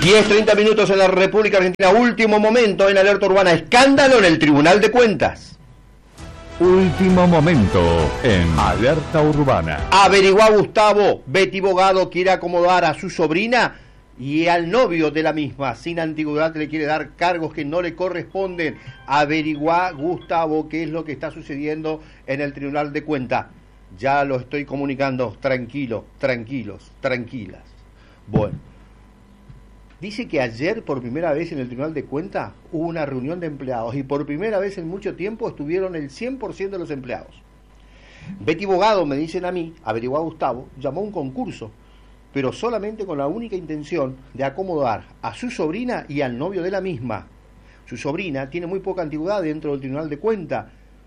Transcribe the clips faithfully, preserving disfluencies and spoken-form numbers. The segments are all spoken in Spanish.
diez treinta minutos en la República Argentina. Último momento en Alerta Urbana. Escándalo en el Tribunal de Cuentas. Último momento en Alerta Urbana. Averiguá Gustavo. Betty Bogado quiere acomodar a su sobrina y al novio de la misma. Sin antigüedad le quiere dar cargos que no le corresponden. Averiguá Gustavo qué es lo que está sucediendo en el Tribunal de Cuentas. Ya lo estoy comunicando. Tranquilo, tranquilos, tranquilas. Bueno. Dice que ayer por primera vez en el Tribunal de Cuentas hubo una reunión de empleados y por primera vez en mucho tiempo estuvieron el cien por ciento de los empleados. Betty Bogado, me dicen a mí, averiguó a Gustavo, llamó a un concurso, pero solamente con la única intención de acomodar a su sobrina y al novio de la misma. Su sobrina tiene muy poca antigüedad dentro del Tribunal de Cuentas.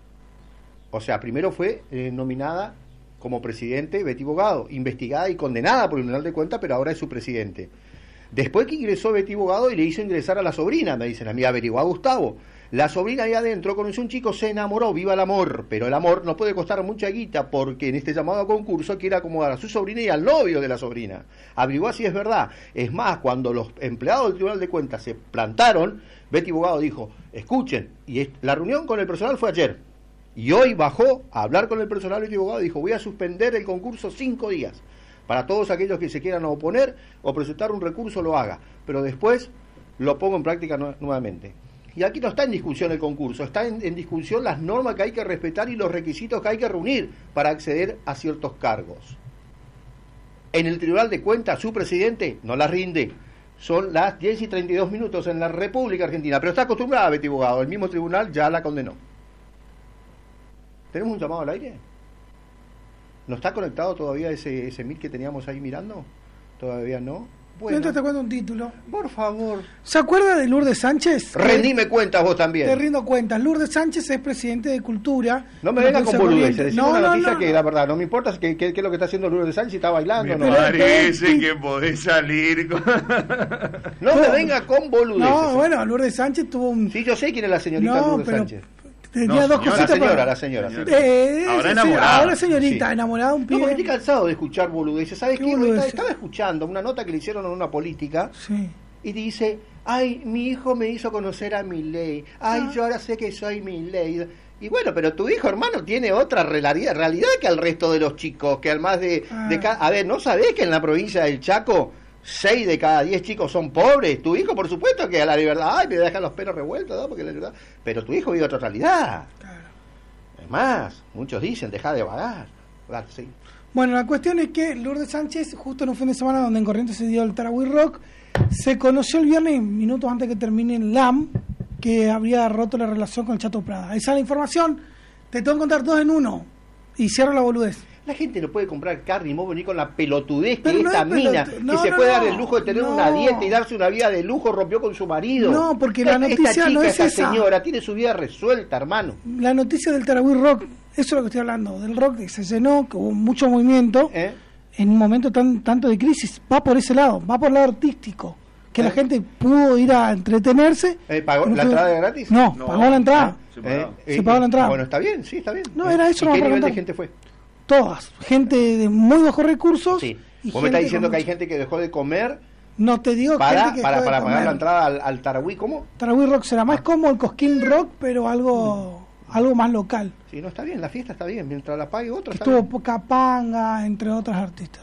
O sea, primero fue eh, nominada como presidente Betty Bogado, investigada y condenada por el Tribunal de Cuentas, pero ahora es su presidente. Después que ingresó Betty Bogado y le hizo ingresar a la sobrina, me dicen a mí, averiguó a Gustavo. La sobrina ahí adentro conoció un chico, se enamoró, viva el amor, pero el amor no puede costar mucha guita porque en este llamado a concurso quiere acomodar a su sobrina y al novio de la sobrina. Averiguó si es verdad. Es más, cuando los empleados del Tribunal de Cuentas se plantaron, Betty Bogado dijo, escuchen, y es, la reunión con el personal fue ayer, y hoy bajó a hablar con el personal Betty Bogado y dijo, voy a suspender el concurso cinco días. Para todos aquellos que se quieran oponer o presentar un recurso, lo haga. Pero después lo pongo en práctica nu- nuevamente. Y aquí no está en discusión el concurso, está en, en discusión las normas que hay que respetar y los requisitos que hay que reunir para acceder a ciertos cargos. En el Tribunal de Cuentas, su presidente no la rinde. Son las diez y treinta y dos minutos en la República Argentina. Pero está acostumbrada a Betty Bogado. El mismo tribunal ya la condenó. ¿Tenemos un llamado al aire? ¿No está conectado todavía ese, ese mic que teníamos ahí mirando? ¿Todavía no? Bueno. Yo te cuento un título. Por favor. ¿Se acuerda de Lourdes Sánchez? Rendime cuentas vos también. Te rindo cuentas. Lourdes Sánchez es presidente de Cultura. No me venga con boludeces. Decime no, una no, noticia no, que no. la verdad, no me importa qué es lo que está haciendo Lourdes Sánchez, si está bailando. Me no. parece pero, que podés salir con... No me venga con boludeces. No, bueno, Lourdes Sánchez tuvo un... Sí, yo sé quién es la señorita No, Lourdes pero- Sánchez. Tenía No, dos señora, cositas La señora, para... la señora. sí. Eh, Ahora sí, enamorada. Ahora señorita, Sí. enamorada de un No, porque pibe. estoy cansado de escuchar boludeces. ¿Sabes ¿Qué qué? boludeces? Estaba escuchando una nota que le hicieron en una política Sí. y dice, ay, mi hijo me hizo conocer a Milei. Ay, Ah. yo ahora sé que soy Milei. Y bueno, pero tu hijo, hermano, tiene otra realidad, realidad que al resto de los chicos, que al más de... Ah. de ca- A ver, ¿no sabés que en la provincia del Chaco seis de cada diez chicos son pobres? Tu hijo, por supuesto, que a la libertad, ay, me dejan los pelos revueltos, ¿no? Porque la libertad... Pero tu hijo vive otra realidad. Claro. Es más, muchos dicen, deja de vagar. Ah, sí. Bueno, la cuestión es que Lourdes Sánchez, justo en un fin de semana donde en Corrientes se dio el Tarahui Rock, se conoció el viernes, minutos antes que termine el L A M, que habría roto la relación con el Chato Prada. Esa es la información. Te tengo que contar dos en uno. Y cierro la boludez. La gente no puede comprar carne y vos venir con la pelotudez que Pero no esta es mina, pelotu- que no, se no, puede no, dar el lujo de tener no. una dieta y darse una vida de lujo, rompió con su marido. No, porque la Esta noticia chica, no es esta esa. señora tiene su vida resuelta, hermano. La noticia del Tarahui Rock, eso es lo que estoy hablando, del rock que se llenó, que hubo mucho movimiento, ¿Eh? en un momento tan tanto de crisis, va por ese lado, va por el lado artístico, que ¿Eh? la gente pudo ir a entretenerse. Eh, ¿pagó- No la fue- entrada era gratis? No, No. pagó la entrada. Se ¿Eh? pagaba. Se pagó la entrada. Bueno, está bien, sí, está bien. No, ¿Eh? era eso ¿Y lo qué que nivel de preguntar. gente fue? Todas, gente de muy bajos recursos. Sí. y Vos me estás gente diciendo con que hay mucho- gente que dejó de comer No te digo para, gente que para, dejó de para pagar comer. la entrada al, al Tarahui, ¿cómo? Tarahui Rock será más como el Cosquín Rock, pero algo algo más local. Sí, no está bien, la fiesta está bien, mientras la pague otro está Estuvo bien. Capanga, entre otras artistas.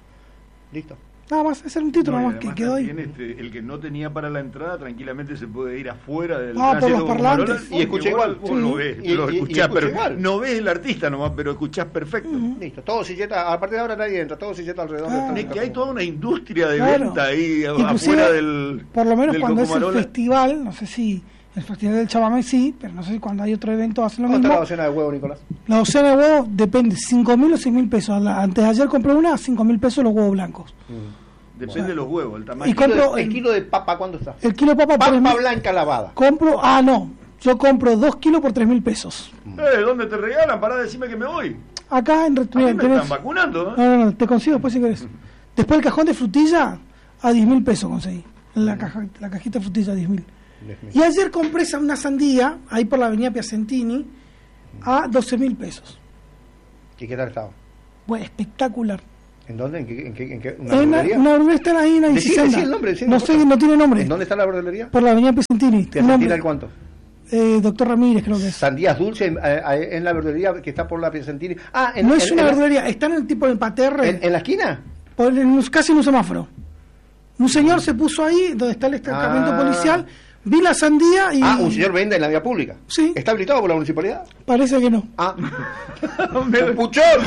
Listo. Nada más, ese era un título No, y nada más que además quedó ahí. también, este, el que no tenía para la entrada tranquilamente se puede ir afuera del Ah, por tránsito los con parlantes. Marola, Y escucha igual. vos lo Sí. ves, Y- lo y- y escuchás, escucha pero igual. no ves el artista nomás, pero escuchás perfecto. Ujú. Listo, todo silleta, a partir de ahora nadie entra, todo silleta alrededor Ah. del Es que hay toda una industria de Claro. venta ahí Inclusive, afuera del por lo menos del cuando es el Cocomarola. festival, no sé si el festival del Chamamé sí, pero no sé si cuando hay otro evento hacen lo ¿Cómo está mismo. la docena de huevo, Nicolás? La docena de huevos depende, cinco mil o seis mil pesos. La- Antes de ayer compré una, cinco mil pesos los huevos blancos. Depende de los huevos, el tamaño. Y El kilo, compro de, el el- kilo de papa, ¿cuándo está? El kilo de papa, Papa tres mil- blanca lavada. compro, ah no, yo compro dos kilos por tres mil pesos. Eh, ¿dónde te regalan? Pará de decirme que me voy. Acá en A mí me Retuvier están vacunando, ¿eh? No, no, no, te consigo después si querés. Después el cajón de frutilla, a diez mil pesos conseguí. La, caja, la cajita de frutilla a diez mil. Y ayer compré esa- una sandía, ahí por la avenida Piacentini, a doce mil pesos. ¿Y qué tal estaba? Bueno, espectacular. ¿En dónde? ¿En qué? ¿En qué? En qué? ¿Una Una, verdulería? una verdulería está ahí en la Decí- Sesenta. decí el nombre, decí, no no sé, importa. no tiene nombre. ¿En dónde está la verdulería? Por la avenida Pesentini. ¿Te Un nombre. sentir al cuánto? Eh, Doctor Ramírez, creo que es. Sandías dulces en, eh, en la verdulería que está por la Piacentini. Ah, en, No en- es en una la- verdulería, está en el tipo de paterre, ¿En, en la esquina? por en un- casi en un semáforo. Un señor se puso ahí, donde está el estancamiento Ah. policial, vi la sandía y... Ah, un señor vende en la vía pública. Sí. ¿Está habilitado por la municipalidad? Parece que no. Ah. ¡Puchón!